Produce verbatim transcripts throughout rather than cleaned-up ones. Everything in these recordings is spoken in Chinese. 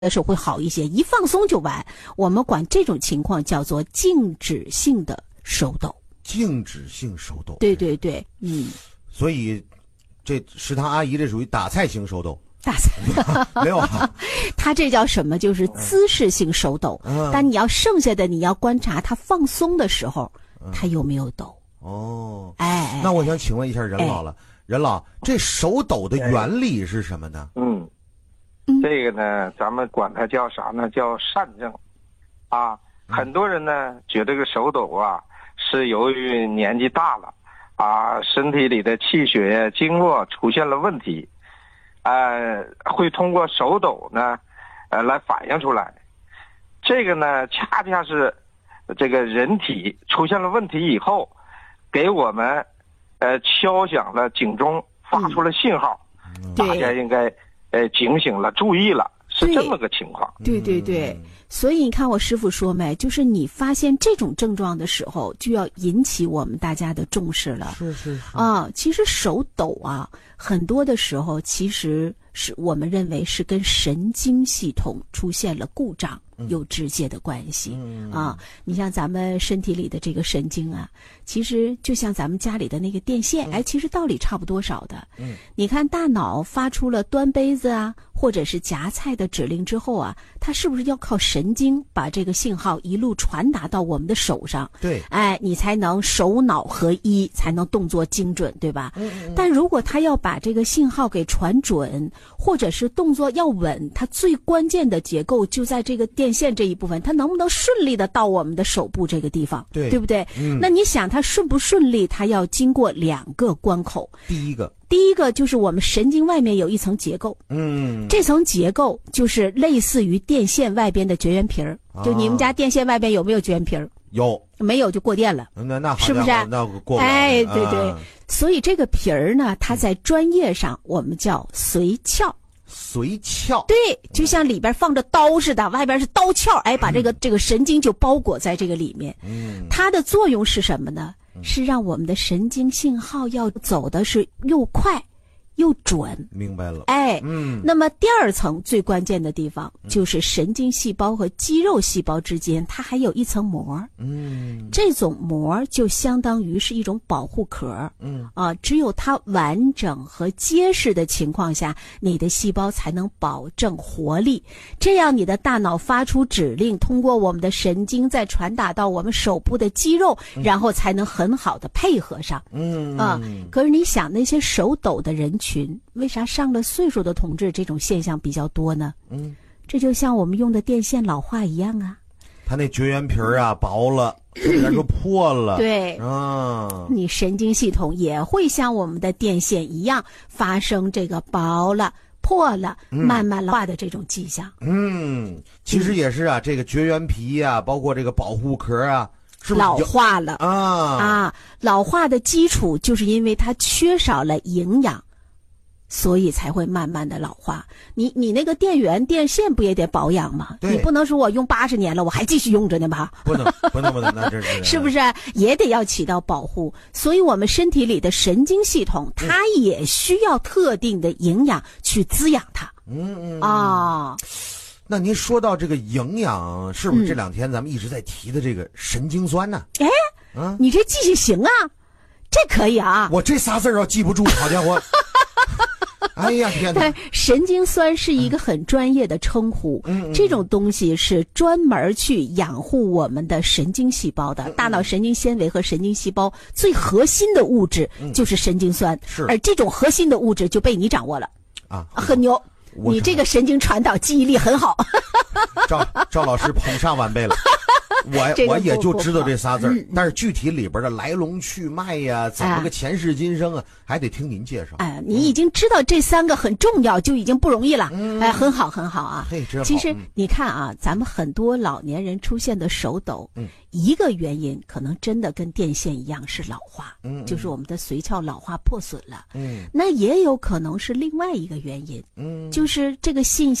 的时候会好一些，一放松就完。我们管这种情况叫做静止性的手抖。 静止性手抖。 对对对，嗯。 所以，这食堂阿姨这属于打菜型手抖。 打菜没有啊？ 他这叫什么？就是姿势性手抖。嗯、但你要剩下的，你要观察他放松的时候，他有没有抖。 哦， 哎， 那我想请问一下任老了，哎、任老，这手抖的原理是什么呢？ 嗯，这个呢，咱们管它叫啥呢？叫疝症，啊，很多人呢觉得这个手抖啊是由于年纪大了，啊，身体里的气血经络出现了问题，呃，会通过手抖呢，呃，来反映出来。这个呢，恰恰是这个人体出现了问题以后，给我们呃敲响了警钟，发出了信号，嗯、大家应该呃警醒了，注意了，是这么个情况。 对对对，所以你看我师父说没，就是你发现这种症状的时候，就要引起我们大家的重视了。 是是是啊，其实手抖啊，很多的时候其实是我们认为是跟神经系统出现了故障有直接的关系、嗯、啊。你像咱们身体里的这个神经啊，其实就像咱们家里的那个电线，嗯、哎，其实道理差不多少的。嗯，你看大脑发出了端杯子啊，或者是夹菜的指令之后啊，它是不是要靠神经把这个信号一路传达到我们的手上？ 对， 哎，你才能手脑合一，才能动作精准，对吧？嗯嗯。但如果它要把这个信号给传准，或者是动作要稳，它最关键的结构就在这个电线这一部分，它能不能顺利的到我们的手部这个地方？ 对， 对不对？ 嗯。 那你想它顺不顺利，它要经过两个关口。 第一个， 第一个就是我们神经外面有一层结构，嗯，这层结构就是类似于电线外边的绝缘皮儿。啊、就你们家电线外边有没有绝缘皮儿？ 有， 没有就过电了。 那那是不是？ 那过不了。 哎，对对。 啊、 所以这个皮儿呢，它在专业上我们叫髓鞘。 髓鞘， 对，就像里边放着刀似的，外边是刀鞘，哎，把这个、嗯、这个神经就包裹在这个里面。嗯，它的作用是什么呢？嗯、是让我们的神经信号要走的是又快又准。 明白了。 哎，嗯，那么第二层最关键的地方就是神经细胞和肌肉细胞之间，它还有一层膜。嗯，这种膜就相当于是一种保护壳。嗯，啊，只有它完整和结实的情况下，你的细胞才能保证活力。这样你的大脑发出指令，通过我们的神经再传达到我们手部的肌肉，嗯、然后才能很好的配合上。嗯啊，可是你想那些手抖的人群，为啥上了岁数的同志这种现象比较多呢？嗯，这就像我们用的电线老化一样啊。 它那绝缘皮儿啊薄了，人就破了。 对啊， 你神经系统也会像我们的电线一样发生这个薄了、破了、嗯、慢慢老化的这种迹象。 嗯，其实也是啊，嗯、这个绝缘皮啊，包括这个保护壳啊。是不是老化了啊啊！老化的基础就是因为它缺少了营养，所以才会慢慢的老化。你你那个电源电线不也得保养吗？你不能说我用八十年了，我还继续用着呢吧？ 不能不能不能，那这是是不是也得要起到保护？所以我们身体里的神经系统，它也需要特定的营养去滋养它。嗯嗯啊。 那您说到这个营养，是不是这两天咱们一直在提的这个神经酸呢？ 哎、嗯，啊，你这记性行啊，这可以啊。 我这仨字儿要记不住，好家伙！哎呀天哪！ 神经酸是一个很专业的称呼，嗯、这种东西是专门去养护我们的神经细胞的。嗯、大脑神经纤维和神经细胞最核心的物质就是神经酸，嗯、是而这种核心的物质就被你掌握了啊，很牛。你这个神经传导记忆力很好。 赵赵老师捧上晚辈了。我我也就知道这仨字儿、嗯，但是具体里边的来龙去脉呀，怎么个前世今生啊，还得听您介绍。 哎，你已经知道这三个很重要，就已经不容易了。嗯、哎，很好，很好啊。 嘿，真好。 其实你看啊，咱们很多老年人出现的手抖，嗯，一个原因可能真的跟电线一样是老化，嗯，就是我们的髓鞘老化破损了。嗯，那也有可能是另外一个原因，嗯，就是这个信息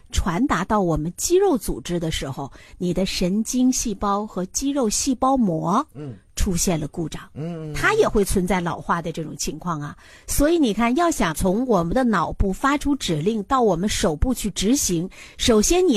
传达到我们肌肉组织的时候，你的神经细胞和肌肉细胞膜嗯出现了故障，嗯，它也会存在老化的这种情况啊。所以你看，要想从我们的脑部发出指令到我们手部去执行，首先你